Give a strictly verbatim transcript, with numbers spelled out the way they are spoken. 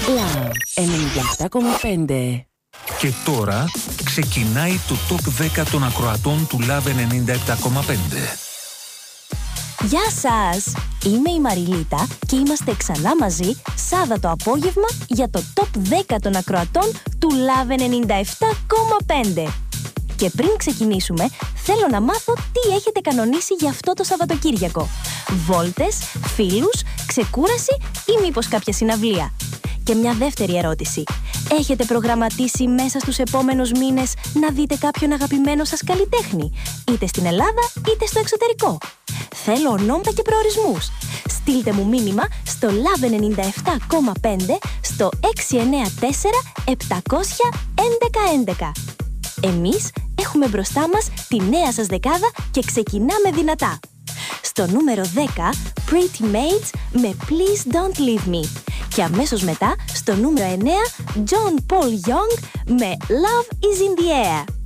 Love ενενήντα επτά κόμμα πέντε. Και τώρα ξεκινάει το Top δέκα των ακροατών του Love ενενήντα επτά κόμμα πέντε. Γεια σας! Είμαι η Μαριλίτα και είμαστε ξανά μαζί Σάββατο απόγευμα για το Top δέκα των ακροατών του Love ενενήντα επτά κόμμα πέντε. Και πριν ξεκινήσουμε, θέλω να μάθω τι έχετε κανονίσει για αυτό το Σαββατοκύριακο. Βόλτες, φίλους, ξεκούραση ή μήπως κάποια συναυλία? Και μια δεύτερη ερώτηση. Έχετε προγραμματίσει μέσα στους επόμενους μήνες να δείτε κάποιον αγαπημένο σας καλλιτέχνη, είτε στην Ελλάδα είτε στο εξωτερικό? Θέλω ονόματα και προορισμούς. Στείλτε μου μήνυμα στο Love ενενήντα επτά κόμμα πέντε στο έξι εννιά τέσσερα επτακόσια έντεκα έντεκα. Εμείς έχουμε μπροστά μας τη νέα σας δεκάδα και ξεκινάμε δυνατά. Στο νούμερο δέκα, Pretty Maids με Please Don't Leave Me. Και αμέσως μετά, στο νούμερο εννέα, John Paul Young με Love is in the Air.